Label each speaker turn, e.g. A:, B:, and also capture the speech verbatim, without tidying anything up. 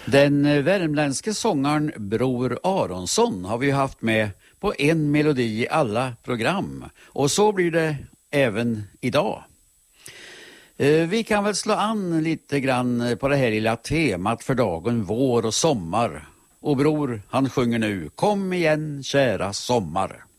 A: Den värmländske sångaren Bror Aronsson har vi haft med på en melodi i alla program. Och så blir det även idag. Vi kan väl slå an lite grann på det här lilla temat för dagen, vår och sommar. Och Bror, han sjunger nu: Kom igen, kära sommar.